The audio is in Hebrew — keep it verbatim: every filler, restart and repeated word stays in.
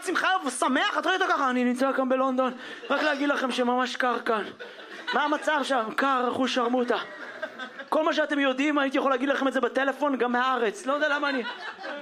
שמחה ושמח, את ראית ככה, אני נמצא כאן בלונדון, רק להגיד לכם שממש קר כאן. מה המצב שם? קר, אחוז שרמוטה. כל מה שאתם יודעים, הייתי יכול להגיד לכם את זה בטלפון, גם מהארץ. לא יודע למה אני...